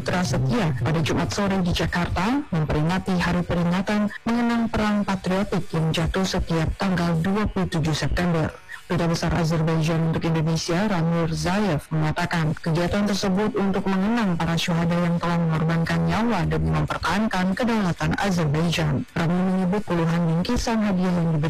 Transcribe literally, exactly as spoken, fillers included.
Prasetya pada Jumat sore di Jakarta memperingati hari peringatan mengenang perang patriotik yang jatuh setiap tanggal dua puluh tujuh September. Duta Besar Azerbaijan untuk Indonesia, Ramil Zayev, mengatakan kegiatan tersebut untuk mengenang para syuhada yang telah mengorbankan nyawa demi mempertahankan kedaulatan Azerbaijan. Ramil menyebut puluhan bingkisan hadiah yang diberikan